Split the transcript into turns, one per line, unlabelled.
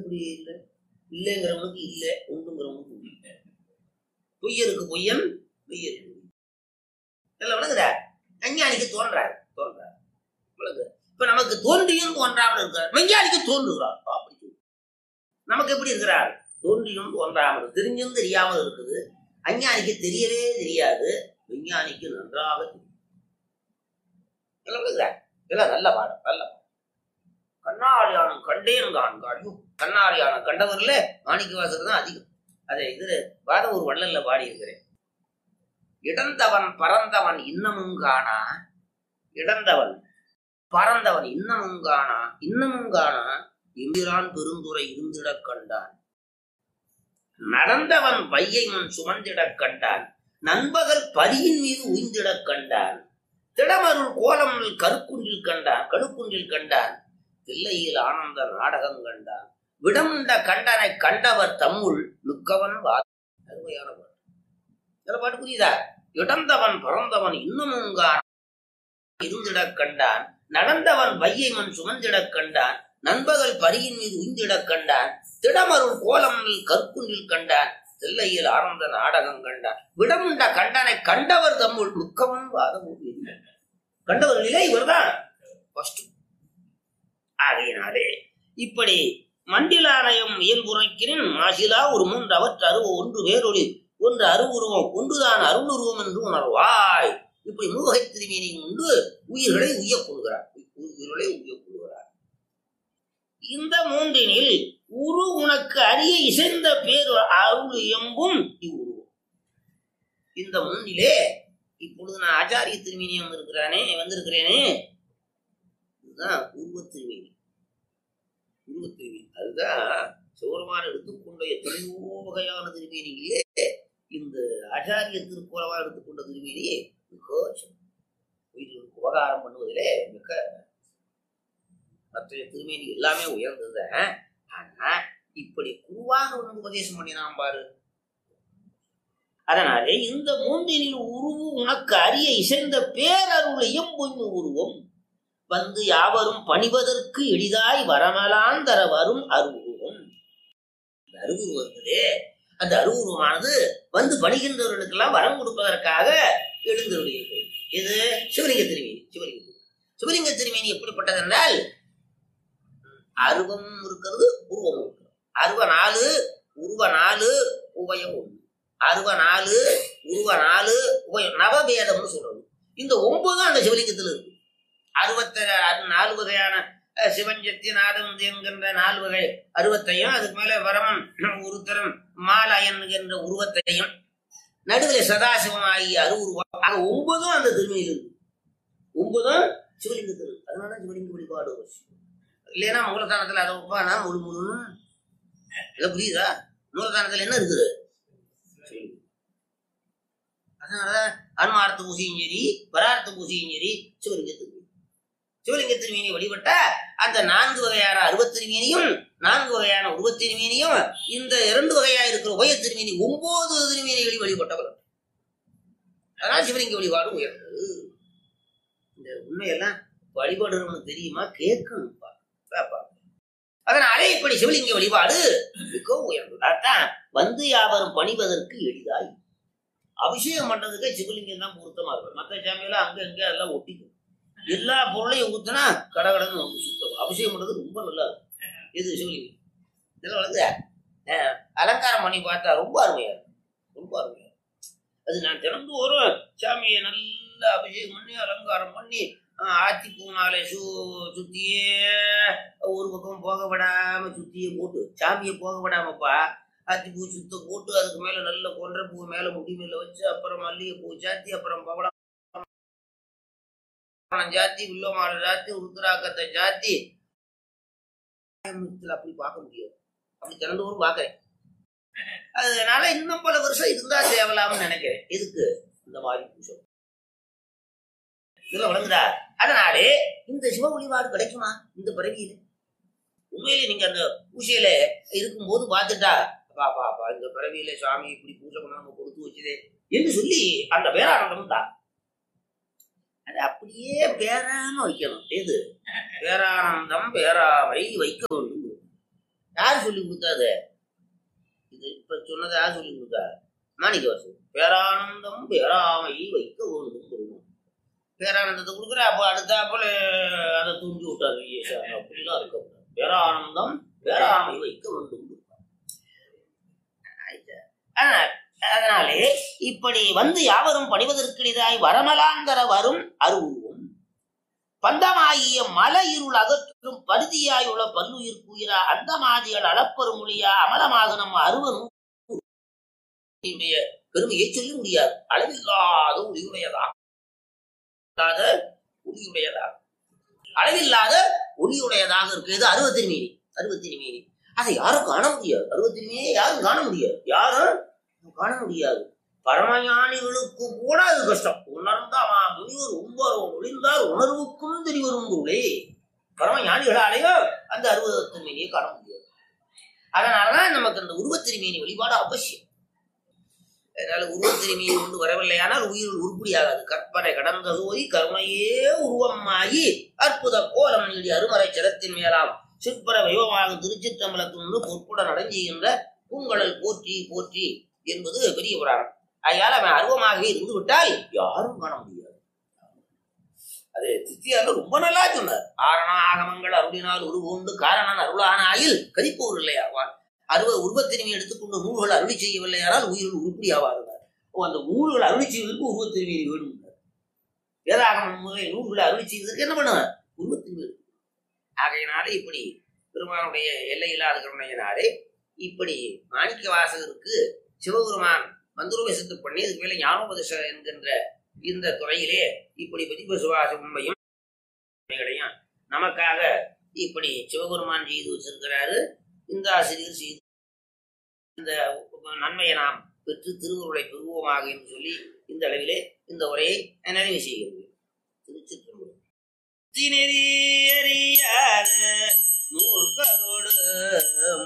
எப்படி இல்லை? இல்லைங்கிறவனுக்கு இல்லை, உண்டுங்கிறவனுக்கு உண்டு. பொய்யருக்கு பொய்யன், பொய்யருக்கு எல்லாம் விளங்குற. அஞ்ஞானிக்கு தோன்றாரு விளங்குற. இப்ப நமக்கு தோன்றியும் தோன்றாமல் இருக்கிறார், விஞ்ஞானிக்கு தோன்றுகிறார். அப்படி நமக்கு எப்படி இருக்கிறார்? தோன்றியும் தோன்றாமல், தெரிஞ்சும் தெரியாமல் இருக்குது. அஞ்ஞானிக்கு தெரியவே தெரியாது, விஞ்ஞானிக்கு நன்றாக தெரியும். எல்லாம் விளங்குற. இதெல்லாம் நல்ல பாடம், நல்ல பாடம். கண்ணாடியானம் கண்டேன் காண்காயும். கண்ணாடியானம் கண்டவர்ல மாணிக்கவாசகர் தான் அதிகம். அதை இதுல ஒரு வள்ளல்ல பாடி இருக்கிறேன். இடந்தவன் பறந்தவன் இன்னமும் காணா, இடந்தவன் பறந்தவன் இன்னமும் காணா எம்பிரான் பெருந்துரை இருந்திடக் கண்டான். நடந்தவன் வையை முன் சுமந்திடக் கண்டான். நண்பகல் பரியின் மீது உய்ந்திடக் கண்டான். திடமருள் கோலம் கடுக்குன்றில் கண்டான். தில்லையில் ஆனந்த நாடகம் கண்டான். விடமுண்ட கண்டனை கண்டவர் தம்முள் மிக்கவன் அருமையான பாட்டு. சில பாட்டு புரியுதா? இடந்தவன் பறந்தவன் இன்னமும் இருந்திடக் கண்டான். நடந்தவன் வையை மண் சுமந்திடக் கண்டான். நண்பகல் பரியின் மீது உய்ந்திடக் கண்டான். திடமருள் கோலம் கற்குன்றில் கண்டான். தில்லையில் ஆனந்த நாடகம் கண்டான். விடமுண்ட கண்டனை கண்டவர் தம்முள் மிக்கவன் கண்டவர்களிலே இவர்தான். ஆகையினாலே இப்படி மண்டிலாலயம் இயல்புரைக்கிறேன் மாசிலா ஒரு மூன்று அவற்றருவ ஒன்று வேறொளி ஒன்று அருவுருவம் ஒன்றுதான் அருளுருவம் என்று உணர்வாய். இப்படி மூவகை திருமேனி உண்டு உயிர்களை உய்யக் கொள்கிறார். இந்த மூன்றினில் உரு உனக்கு அரிய இசைந்த பேர் அருள் எம்பும் இவ்வுருவம். இந்த மூன்றிலே இப்பொழுது நான் ஆச்சாரிய திருமேனி வந்திருக்கிறேனே, இதுதான் உருவத்திருமேனி. அதுதான் சிவருமான் எடுத்துக்கொண்ட எத்தனையோ வகையான திருமேனிகளே இந்த ஆச்சாரிய திருக்குறவா எடுத்துக்கொண்ட திருமேனி உயிர்களுக்கு உபகாரம் பண்ணுவதிலே மிக மற்ற திருமேனி எல்லாமே உயர்ந்தது. ஆனா இப்படி குருவாக வந்து உபதேசம் பண்ணினான் பாரு. அதனாலே இந்த மூன்றினில் உருவு உனக்கு அரிய இசைந்த பேரருளையும் பொய்மை உருவம் வந்து யாவரும் பணிவதற்கு எளிதாய் வரமலான் தர வரும் அருவுருவம். அருவுருவத்திலே அந்த அருவுருவமானது வந்து பணிகின்றவர்களுக்கெல்லாம் வரம் கொடுப்பதற்காக எழுந்தருளியது. இது சிவலிங்க திருமேனி. சிவலிங்க திருமேனி எப்படிப்பட்டது என்றால் அருவம் இருக்கிறது, உருவம் இருக்கிறது. அருவ 4, உருவ 4, உபயம் 1. அருவ 4, உருவ 4, உபயம் நவபேதம்னு சொல்றது. இந்த 9 அந்த சிவலிங்கத்தில் இருக்கு. 64 வகையான சிவஞ்சத்தி நாதம் என்கின்ற 4 வகை அருவத்தையும், அதுக்கு மேல வரமன் ஒருத்தரம் மாலயன் என்ற உருவத்தையும், நடுவில் சதாசிவம் ஆகிய அருவுருவம், 9 அந்த திருமையில் இருக்கு. 9 சிவலிங்கத்தில் இருக்கு. அதனால சிவலிங்க வழிபாடு இல்லைன்னா மூலதானத்துல அதை ஒப்பானா முழுமுழுன்னு இல்லை. புரியுதா? மூலதானத்துல என்ன இருக்குது? அதனால அன்மார்த்த பூசையும் சரி, பரார்த்த பூசையும் சரி, சிவலிங்க திருமேனி வழிபட்ட அந்த 4 வகையான அருவத்திருமேனியும் 4 வகையான உருவத்திருமேனியும் இந்த 2 வகையா இருக்கிற உபய திருமேனி 9 திருமேனிகளை வழிபட்டவர். அதனால சிவலிங்க வழிபாடு உயர்ந்தது. இந்த உண்மையெல்லாம் வழிபாடுறவனுக்கு தெரியுமா? கேட்கணும். அதனாலே இப்படி சிவலிங்க வழிபாடு மிக உயர்ந்தது. அதான் வந்து யாவரும் பணிவதற்கு எளிதாய். அபிஷேகம் பண்றதுக்கு சிவலிங்கம் தான் பொருத்தமா இருக்கும். மற்ற சாமியெல்லாம் அங்க இங்க எல்லாம் ஒட்டிக்கும். எல்லா பொருளையும் ஊத்துனா கடகடன்னு சுத்தம். அபிஷேகம் பண்றது ரொம்ப நல்லா இருக்கும். இது சிவலிங்கம் இதெல்லாம் வந்து அலங்காரம் பண்ணி பார்த்தா ரொம்ப அருமையா இருக்கும். ரொம்ப அருமையா இருக்கும். அது நான் தினந்தோறும் சாமியை நல்லா அபிஷேகம் பண்ணி அலங்காரம் பண்ணி ஆத்தி பூனாலே சுத்தியே ஒரு பக்கம் போக விடாம சுத்தியே போட்டு சாமியை போக விடாமப்பா ஆத்தி பூ சுத்த போட்டு அதுக்கு மேல நல்ல கொன்ற பூ மேல முடி மேல வச்சு அப்புறம் மல்லிகை பூ சாத்தி அப்புறம் பவளம் சாத்தி வில்லோமாலை சாத்தி உருத்திராக்கத்தை சாத்தி அப்படி பார்க்க முடியாது. அப்படி திறந்தோறும் பார்க்கிறேன். அதனால இன்னும் பல வருஷம் இருந்தா தேவலாம்னு நினைக்கிறேன். எதுக்கு இந்த மாதிரி பூஜை இதெல்லாம் வழங்குதா? அதனாலே இந்த சிவ வழிபாடு கிடைக்குமா இந்த பிறவியில? உண்மையிலே நீங்க அந்த பூஜையில இருக்கும்போது பார்த்துட்டா பாப்பா இந்த பிறவியில சுவாமி இப்படி பூஜை பண்ணாம கொடுத்து வச்சுதே என்று சொல்லி அந்த பேரானந்தம் தான். அது அப்படியே பேராம வைக்கணும். எது பேரானந்தம் பேராவை வைக்க வேண்டும். யார் சொல்லி கொடுத்தாது? இது இப்ப சொன்னதை யார் சொல்லி கொடுத்தா? மாணிக்கவாசகர். பேரானந்தம் பேராமை வைக்க வேண்டும். பேரானந்தத்தை கொடுக்குற அப்போ அடுத்தாப்புல அதை தூண்டி விட்டாரு. அப்படிலாம் இருக்கக்கூடாது. பேரானந்தம் பேராமை வைக்க வேண்டும். அதனாலே இப்படி வந்து யாவரும் பணிவதற்கிதாய் வரமலாந்தர வரும் அருவும் பந்தமாகிய மல இருள் அகற்றும் பருதியாய் உள்ள பல்லுயிர் குயிரா அந்த மாதிகள் அளப்பெரும் மொழியா அமலமாக நம்ம அருவனும் பெருமையை சொல்ல முடியாது. அளவில்லாத ஒளியுடையதாக அளவில்லாத ஒளியுடையதாக இருக்கிறது அருவத்திருமேனி. அருவத்திருமேனி அதை யாரும் காண முடியாது. அருவத்திருமேனியை யாரும் காண முடியாது. யாரும் காண முடியாது. பரமஞானிகளுக்கு கூட அது கஷ்டம். உணர்ந்தா முனிவர் உண்பரோ ஒளிந்தார் உணர்வுக்கும் தெரிவரும் பொருளே. பரமஞானிகளாலேயோ அந்த அருவத்திருமேனியை காண முடியாது. அதனாலதான் நமக்கு அந்த உருவத்திருமேனி வழிபாடு அவசியம். அதனால உருவத்திருமேனி கொண்டு வரவில்லையானால் உயிரில் உருப்படியாகாது. கற்பனை கடந்த போய் கருணையே உருவமாகி அற்புத கோலம் நீடி அருமறை சிரத்தின் மேலாம் சிற்பர வைவமாக திருச்சிற்றம்பலத்தின் பொற்புடன் அடைஞ்சுகின்ற பூங்கடல் போற்றி போற்றி என்பது பெரிய புராணம். அதனால அவன் அருவமாக இருந்து விட்டால் யாரும் காண முடியாது. அது சித்தியார் ரொம்ப நல்லா சொன்னார். ஆரண ஆகமங்கள் அருளினால் உருவொண்டு காரணன் அருளான ஆயில் கதிப்போர் இல்லையா? உருவத்திருமையை எடுத்துக்கொண்டு நூல்கள் அருளி செய்யவில்லையானால் உயிரில் உருப்படி ஆவார்கள். அந்த நூல்கள் அருளி செய்வதற்கு உருவத்திருமையை வேணும். வேதாகம நூல்களை அருளி செய்வதற்கு என்ன பண்ணுவார்? உருவத்திருமை. ஆகையினாலே இப்படி பெருமானுடைய எல்லை இல்லாத கருணையினாலே இப்படி மாணிக்க வாசகருக்கு சிவபெருமான் மந்திரோபதேசத்தை பண்ணி அதுக்கு மேல ஞானோபதேசம் என்கின்ற இந்த துறையிலே இப்படி பதிப்பு சுவாச உண்மையும் நமக்காக இப்படி சிவபெருமான் செய்து வச்சிருக்கிறாரு. இந்த ஆசிரியர் செய்து இந்த நன்மையை நாம் பெற்று திருவுருளை பெறுவோமாக என்று சொல்லி இந்த அளவிலே இந்த உரையை நிறைவு செய்கிறது. திருச்சிற்றம்பலம். மூர்க்கரோடு